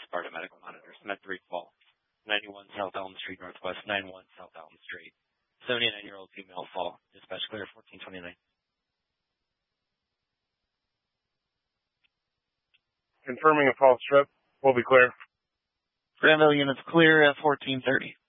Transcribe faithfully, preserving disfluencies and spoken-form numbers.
Sparta Medical Monitor. Cement three fall. ninety-one South Elm Street Northwest, ninety-one South Elm Street. seventy-nine-year-old female fall. Dispatch clear, fourteen twenty-nine. Confirming a false trip. We'll be clear. Granville units clear at fourteen thirty.